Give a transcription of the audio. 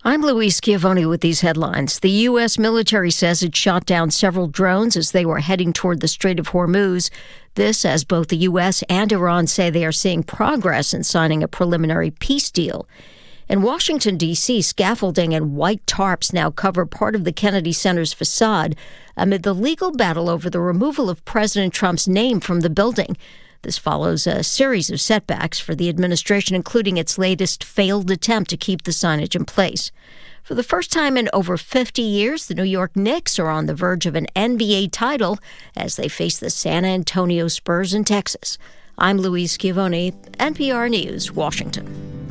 I'm Louise Schiavone with these headlines. The U.S. military says it shot down several drones as they were heading toward the Strait of Hormuz. This as both the U.S. and Iran say they are seeing progress in signing a preliminary peace deal. In Washington, D.C., scaffolding and white tarps now cover part of the Kennedy Center's facade amid the legal battle over the removal of President Trump's name from the building. This follows a series of setbacks for the administration, including its latest failed attempt to keep the signage in place. For the first time in over 50 years, the New York Knicks are on the verge of an NBA title as they face the San Antonio Spurs in Texas. I'm Louise Schiavone, NPR News, Washington.